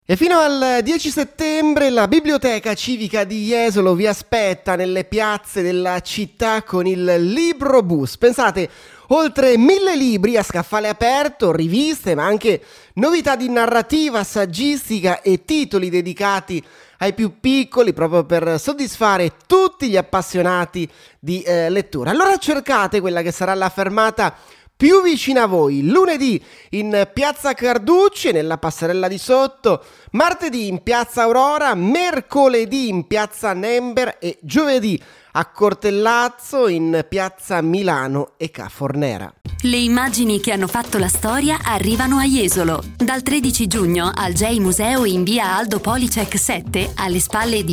E fino al 10 settembre la Biblioteca Civica di Jesolo vi aspetta nelle piazze della città con il Libro Bus. Pensate, oltre 1000 libri a scaffale aperto, riviste, ma anche novità di narrativa, saggistica e titoli dedicati ai più piccoli, proprio per soddisfare tutti gli appassionati di lettura. Allora cercate quella che sarà la fermata più vicina a voi: lunedì in piazza Carducci nella passerella di sotto, martedì in piazza Aurora, mercoledì in piazza Nember e giovedì a Cortellazzo, in piazza Milano e Ca' Fornera. Le immagini che hanno fatto la storia arrivano a Jesolo. Dal 13 giugno al J Museo in via Aldo Policek 7, alle spalle di